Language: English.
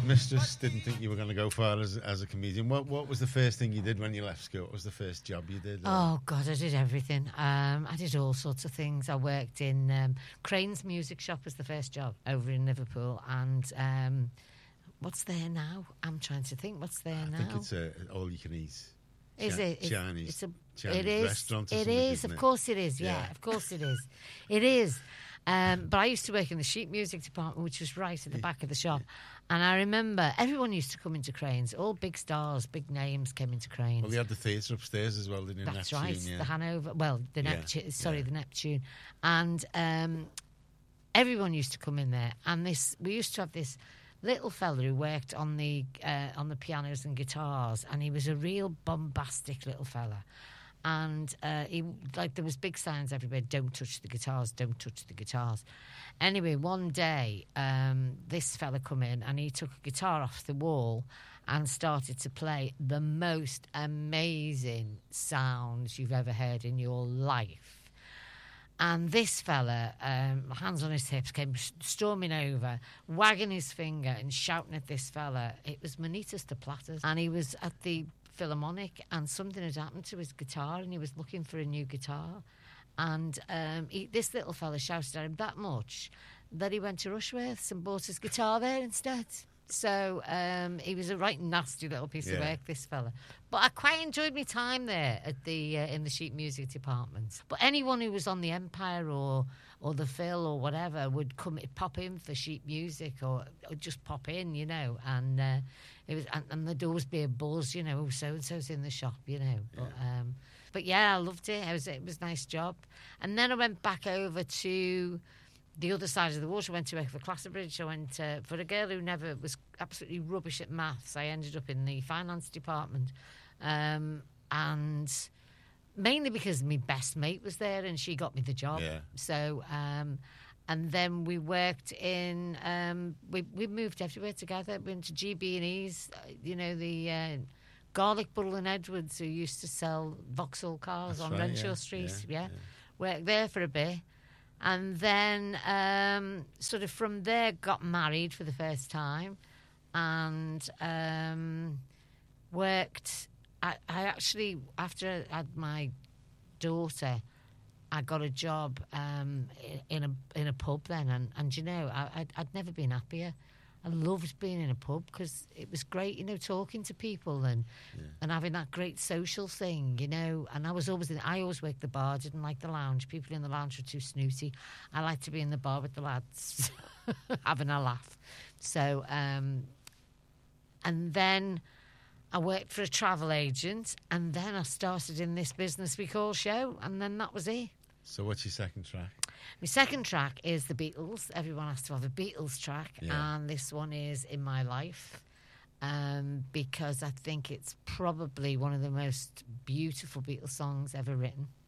headmistress didn't think you were going to go far as a comedian. What was the first thing you did when you left school? What was the first job you did? Oh, God, I did everything. I did all sorts of things. I worked in Crane's Music Shop was the first job over in Liverpool. And what's there now? I'm trying to think. What's there now? I think it's all you can eat. Is it? Chinese. It is. Restaurant or it something, is. Of course it is. Yeah, of course it is. It is. But I used to work in the sheet music department, which was right at the back of the shop. And I remember everyone used to come into Crane's. All big stars, big names came into Crane's. Well, they had the theatre upstairs as well, didn't you? That's Neptune, right. yeah. The Hanover. Well, the Neptune. Sorry, the Neptune. And everyone used to come in there. And we used to have this little fella who worked on the pianos and guitars, and he was a real bombastic little fella. And there was big signs everywhere: "Don't touch the guitars! Don't touch the guitars!" Anyway, one day, this fella come in and he took a guitar off the wall and started to play the most amazing sounds you've ever heard in your life. And this fella, hands on his hips, came storming over, wagging his finger and shouting at this fella. It was Manitas de Platters, and he was at the Philharmonic, and something had happened to his guitar, and he was looking for a new guitar. And this little fella shouted at him that much that he went to Rushworth's and bought his guitar there instead. So he was a right nasty little piece of work, this fella. But I quite enjoyed my time there at the in the sheet music department. But anyone who was on the Empire or the Phil or whatever would pop in for sheet music or just pop in, you know. And it was and there'd always be a buzz, you know. So and so's in the shop, you know. But yeah, I loved it. It was a nice job. And then I went back over to the other side of the water. I went to work for Clatterbridge. I went for a girl who never was absolutely rubbish at maths. I ended up in the finance department, and mainly because my best mate was there and she got me the job. Yeah. So, and then we worked in. We moved everywhere together. We went to GB&E's. You know, the Garlic Buttle and Edwards, who used to sell Vauxhall cars on Renshaw Street. Yeah. Worked there for a bit. And then sort of from there got married for the first time and worked. I actually, after I had my daughter, I got a job in a pub then. And you know, I'd never been happier. I loved being in a pub because it was great, you know, talking to people and having that great social thing, you know. And I always worked the bar, didn't like the lounge. People in the lounge were too snooty. I liked to be in the bar with the lads, having a laugh. So, and then I worked for a travel agent, and then I started in this business we call show, and then that was it. So what's your second track? My second track is the Beatles. Everyone has to have a Beatles track, and this one is In My Life, because I think it's probably one of the most beautiful Beatles songs ever written.